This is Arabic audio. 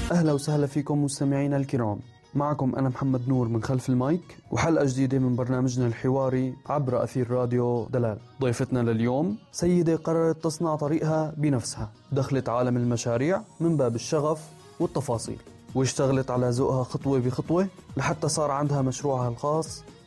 أهلا وسهلا فيكم مستمعينا الكرام، معكم أنا محمد نور من خلف المايك وحلقة جديدة من برنامجنا الحواري عبر أثير راديو دلال. ضيفتنا لليوم سيدة قررت تصنع طريقها بنفسها، دخلت عالم المشاريع من باب الشغف والتفاصيل، واشتغلت على ذوقها خطوة بخطوة لحتى صار عندها مشروعها الخاص